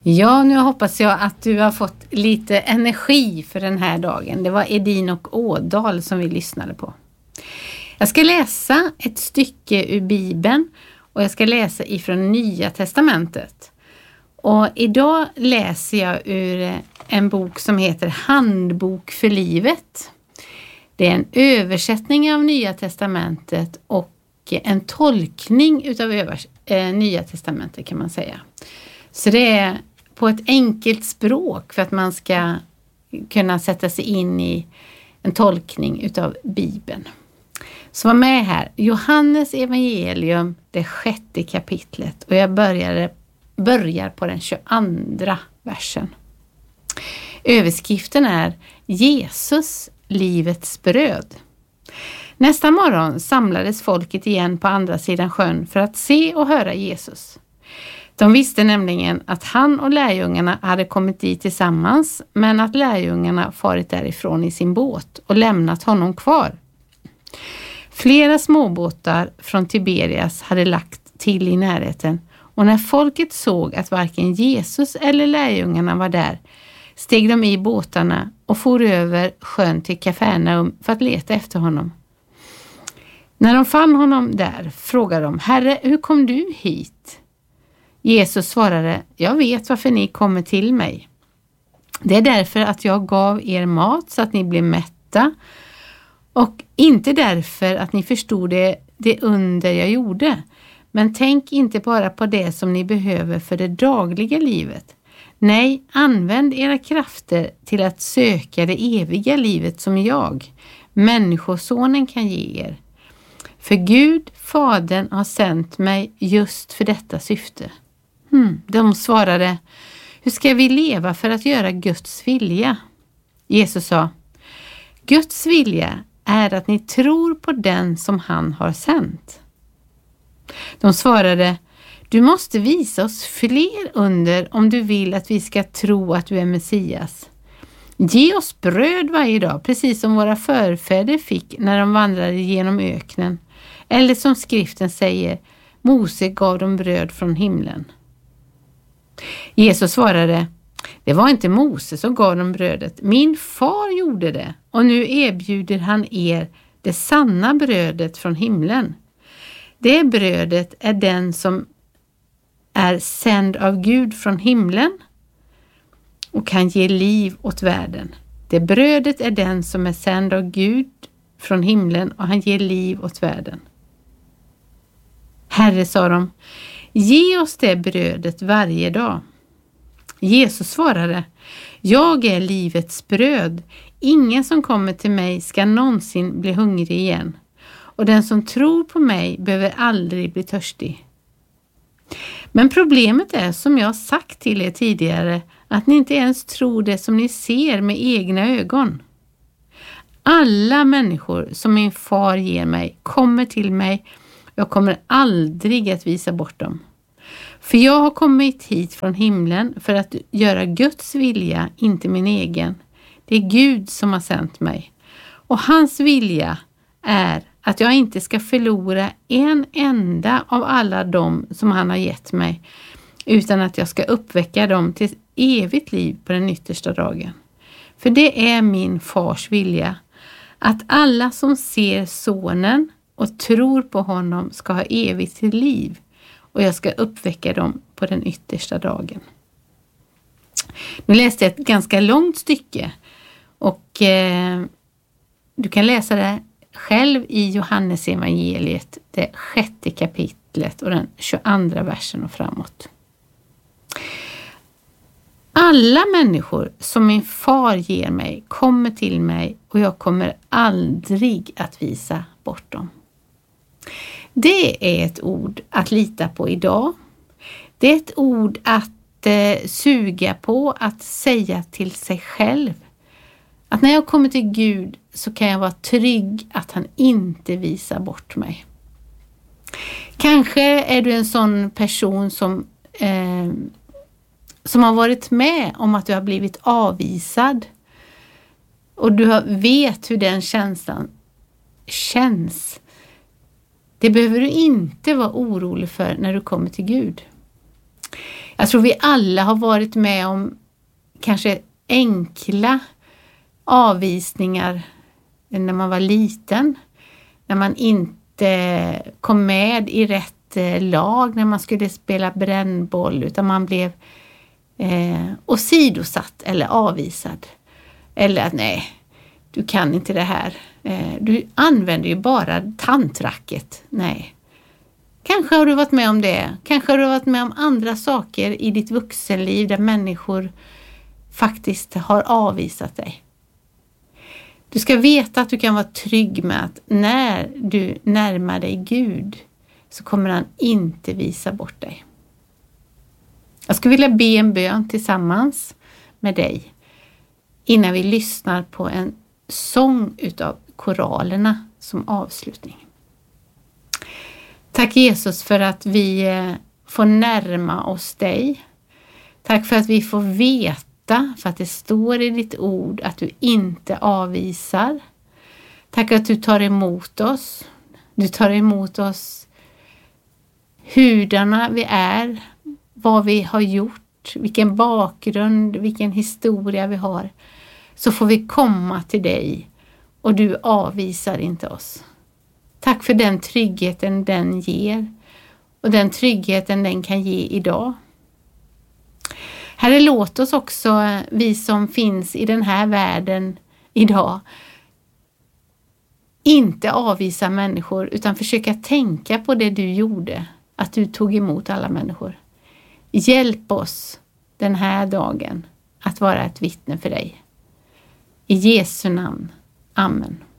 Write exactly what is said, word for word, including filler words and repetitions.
Ja, nu hoppas jag att du har fått lite energi för den här dagen. Det var Edin och Ådal som vi lyssnade på. Jag ska läsa ett stycke ur Bibeln och jag ska läsa ifrån Nya testamentet. Och idag läser jag ur en bok som heter Handbok för livet. Det är en översättning av Nya testamentet och en tolkning utav övers- eh, Nya testamentet kan man säga. Så det är på ett enkelt språk för att man ska kunna sätta sig in i en tolkning utav Bibeln. Så var med här. Johannes evangelium, det sjätte kapitlet. Och jag börjar, börjar på den tjugoandra versen. Överskriften är Jesus, livets bröd. Nästa morgon samlades folket igen på andra sidan sjön för att se och höra Jesus. De visste nämligen att han och lärjungarna hade kommit dit tillsammans, men att lärjungarna farit därifrån i sin båt och lämnat honom kvar. Flera småbåtar från Tiberias hade lagt till i närheten, och när folket såg att varken Jesus eller lärjungarna var där, steg de i båtarna och for över sjön till Kafarnaum för att leta efter honom. När de fann honom där frågade de: Herre, hur kom du hit? Jesus svarade: Jag vet varför ni kommer till mig. Det är därför att jag gav er mat så att ni blev mätta, och inte därför att ni förstod det, det under jag gjorde. Men tänk inte bara på det som ni behöver för det dagliga livet. Nej, använd era krafter till att söka det eviga livet som jag, Människosonen, kan ge er. För Gud, Fadern, har sänt mig just för detta syfte. Hmm. De svarade: Hur ska vi leva för att göra Guds vilja? Jesus sa: Guds vilja är att ni tror på den som han har sänt. De svarade: Du måste visa oss fler under om du vill att vi ska tro att du är Messias. Ge oss bröd varje dag, precis som våra förfäder fick när de vandrade genom öknen. Eller som skriften säger: Mose gav dem bröd från himlen. Jesus svarade: Det var inte Mose som gav dem brödet. Min far gjorde det, och nu erbjuder han er det sanna brödet från himlen. Det brödet är den som är sänd av Gud från himlen och kan ge liv åt världen. Det brödet är den som är sänd av Gud från himlen och han ger liv åt världen. Herre, sa de, ge oss det brödet varje dag. Jesus svarade: Jag är livets bröd. Ingen som kommer till mig ska någonsin bli hungrig igen. Och den som tror på mig behöver aldrig bli törstig. Men problemet är, som jag sagt till er tidigare, att ni inte ens tror det som ni ser med egna ögon. Alla människor som min far ger mig kommer till mig. Jag kommer aldrig att visa bort dem. För jag har kommit hit från himlen för att göra Guds vilja, inte min egen. Det är Gud som har sänt mig. Och hans vilja är att jag inte ska förlora en enda av alla dem som han har gett mig, utan att jag ska uppväcka dem till evigt liv på den yttersta dagen. För det är min fars vilja, att alla som ser sonen och tror på honom ska ha evigt liv, och jag ska uppväcka dem på den yttersta dagen. Nu läste jag ett ganska långt stycke, och eh, du kan läsa det själv i Johannes evangeliet, det sjätte kapitlet och den tjugoandra versen och framåt. Alla människor som min far ger mig kommer till mig, och jag kommer aldrig att visa bort dem. Det är ett ord att lita på idag. Det är ett ord att eh, suga på, att säga till sig själv. Att när jag kommer till Gud så kan jag vara trygg att han inte visar bort mig. Kanske är du en sån person som, eh, som har varit med om att du har blivit avvisad. Och du har, vet hur den känslan känns. Det behöver du inte vara orolig för när du kommer till Gud. Jag tror vi alla har varit med om kanske enkla avvisningar när man var liten. När man inte kom med i rätt lag när man skulle spela brännboll, utan man blev eh, åsidosatt eller avvisad. Eller att nej, du kan inte det här. Eh, du använder ju bara tantracket. Nej. Kanske har du varit med om det. Kanske har du varit med om andra saker i ditt vuxenliv där människor faktiskt har avvisat dig. Du ska veta att du kan vara trygg med att när du närmar dig Gud så kommer han inte visa bort dig. Jag skulle vilja be en bön tillsammans med dig innan vi lyssnar på en sång utav koralerna som avslutning. Tack Jesus för att vi får närma oss dig. Tack för att vi får veta, för att det står i ditt ord att du inte avvisar. Tack att du tar emot oss. Du tar emot oss hurdarna vi är, vad vi har gjort, vilken bakgrund, vilken historia vi har. Så får vi komma till dig och du avvisar inte oss. Tack för den tryggheten den ger och den tryggheten den kan ge idag. Herre, låt oss också, vi som finns i den här världen idag, inte avvisa människor utan försöka tänka på det du gjorde, att du tog emot alla människor. Hjälp oss den här dagen att vara ett vittne för dig. I Jesu namn. Amen.